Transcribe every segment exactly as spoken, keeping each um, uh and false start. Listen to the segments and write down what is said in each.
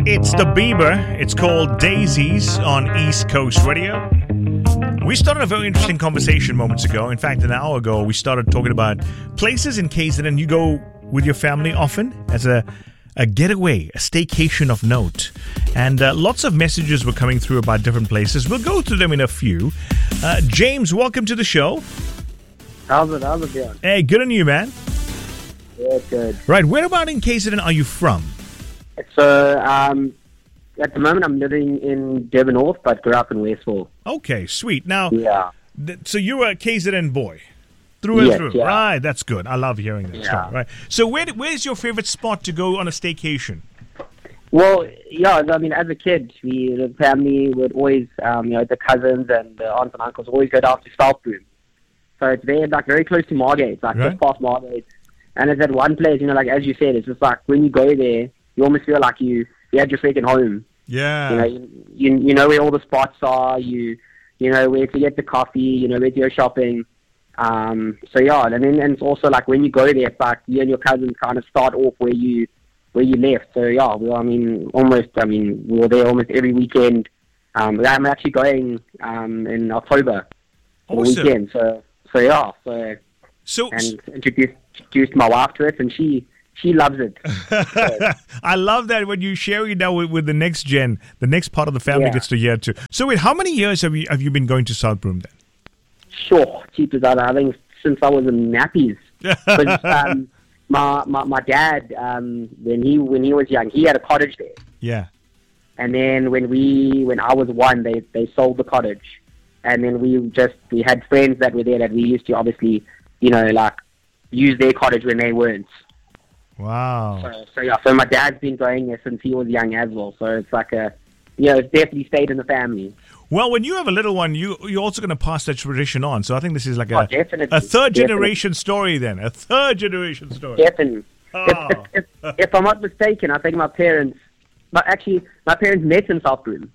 It's the Bieber. It's called Daisies on East Coast Radio. We started a very interesting conversation moments ago. In fact, an hour ago, we started talking about places in K Z N you go with your family often as a, a getaway, a staycation of note. And uh, lots of messages were coming through about different places. We'll go through them in a few. Uh, James, welcome to the show. How's it? How's it going? Hey, good on you, man. Yeah, good. Right, where about in K Z N are you from? So, um, at the moment I'm living in Durban North, but grew up in Westville. Okay, sweet. Now, yeah. th- so you're a K Z N boy? Through and yes, through. Yeah. Right, that's good. I love hearing that yeah. stuff. Right. So where where's your favorite spot to go on a staycation? Well, yeah, I mean, as a kid, we, the family would always, um, you know, the cousins and the aunts and uncles always go down to Southbroom. So it's there, like, very close to Margate, like, right. just past Margate. And it's at one place, you know, like, as you said, it's just like, when you go there, you almost feel like you, you had your second home. Yeah. You know, you, you, you know where all the spots are, you you know where to get the coffee, you know where to go shopping. Um, so, yeah, and then and it's also like when you go there, it's like you and your cousins kind of start off where you where you left. So, yeah, well, I mean, almost, I mean, we were there almost every weekend. Um, I'm actually going um, in October for awesome. the weekend. So, so yeah, so, so and introduced, introduced my wife to it, and she... She loves it. I love that when you share it now with, with the next gen, the next part of the family yeah. gets to hear too. So wait, how many years have you have you been going to Southbroom then? Sure, cheap as that. I think since I was in nappies. um, my, my my dad, um, when he when he was young, he had a cottage there. Yeah. And then when we when I was one, they they sold the cottage, and then we just we had friends that were there that we used to obviously, you know, like use their cottage when they weren't. Wow. So, so yeah, so my dad's been going there since he was young as well. So it's like a, you know, it's definitely stayed in the family. Well, when you have a little one, you you're also going to pass that tradition on. So I think this is like oh, a definitely. a third definitely. generation story then, a third generation story. Definitely. Oh. If, if, if, if I'm not mistaken, I think my parents, but actually my parents met in Southbroom.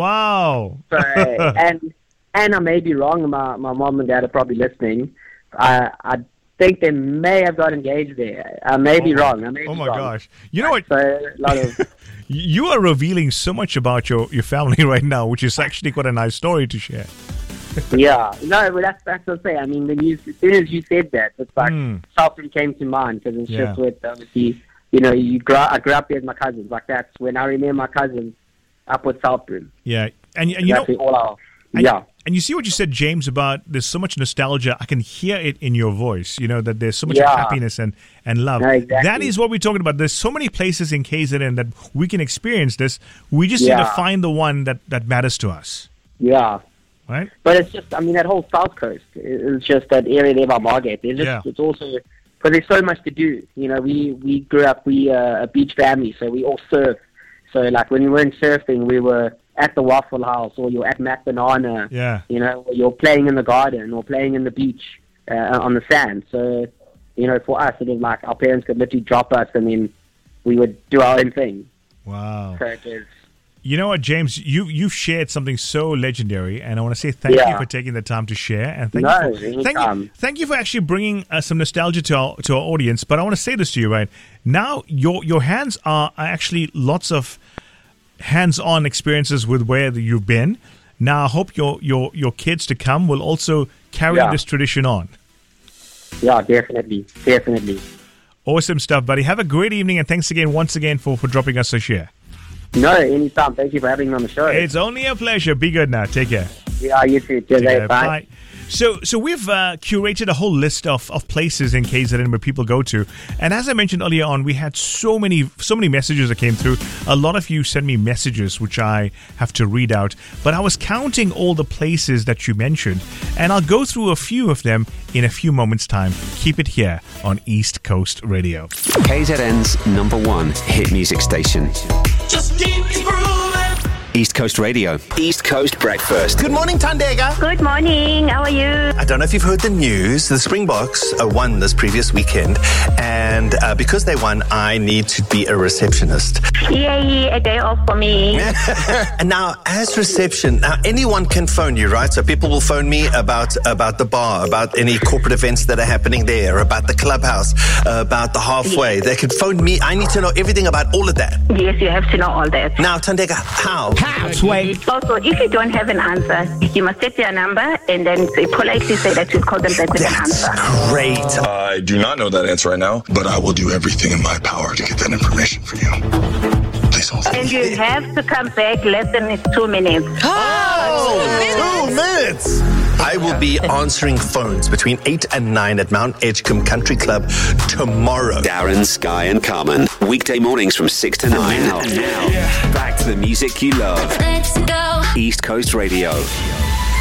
Wow. So and and I may be wrong. My my mom and dad are probably listening. I I think they may have got engaged there. I may oh be my, wrong. I may oh be my wrong. gosh! You know what? So a lot of. You are revealing so much about your, your family right now, which is actually quite a nice story to share. yeah, no, but that's that's what I say. I mean, when you, as soon as you said that, it's like mm. Southbroom came to mind because it's yeah. just with obviously, you know, you grew I grew up there with my cousins. Like that's when I remember my cousins up with Southbroom. Yeah, and, and you know, all our, and, yeah. And you see what you said, James, about there's so much nostalgia. I can hear it in your voice, you know, that there's so much yeah. happiness and, and love. No, exactly. That is what we're talking about. There's so many places in K Z N that we can experience this. We just yeah. need to find the one that, that matters to us. Yeah. Right? But it's just, I mean, that whole South Coast is just that area there by Margate. It's, just, yeah. it's also, because there's so much to do. You know, we, we grew up, we uh, a beach family, so we all surf. So, like, when we weren't surfing, we were at the Waffle House, or you're at Mac Banana, yeah. you know, or you're playing in the garden, or playing in the beach uh, on the sand. So, you know, for us, it was like our parents could literally drop us, and then we would do our own thing. Wow. So it was, you know what, James? You, you've shared something so legendary, and I want to say thank yeah. you for taking the time to share. And thank, no, you, for, thank, you, thank you for actually bringing uh, some nostalgia to our, to our audience. But I want to say this to you, right? Now, your, your hands are actually lots of hands-on experiences with where you've been. Now, I hope your your your kids to come will also carry yeah. this tradition on. Yeah, definitely, definitely. Awesome stuff, buddy. Have a great evening, and thanks again, once again, for, for dropping us a share. No, anytime. Thank you for having me on the show. It's only a pleasure. Be good now. Take care. Yeah, you too. Cheers, Take care. Bye. Bye. So, so we've uh, curated a whole list of, of places in K Z N where people go to, and as I mentioned earlier on, we had so many so many messages that came through. A lot of you sent me messages which I have to read out, but I was counting all the places that you mentioned, and I'll go through a few of them in a few moments' time. Keep it here on East Coast Radio, K Z N's number one hit music station. Just keep it grooving. East Coast Radio. East Coast Breakfast. Good morning, Tandega. Good morning. How are you? I don't know if you've heard the news. The Springboks uh, won this previous weekend, and uh, because they won, I need to be a receptionist. Yay, a day off for me. And now, as reception, now anyone can phone you, right? So people will phone me about about the bar, about any corporate events that are happening there, about the clubhouse, uh, about the halfway. Yes. They could phone me. I need to know everything about all of that. Yes, you have to know all that. Now, Tandega, how? How, Sway? Also, if you don't have an answer, you must set their number and then say, politely say that you'll call them back with an That's answer. great. I do not know that answer right now, but I will do everything in my power to get that information for you. Please hold. And you have to come back less than two minutes. Oh, two minutes. I will be answering phones between eight and nine at Mount Edgecombe Country Club tomorrow. Darren, Sky and Carmen. Weekday mornings from six to nine. And now, and now back to the music you love. Let's go. East Coast Radio.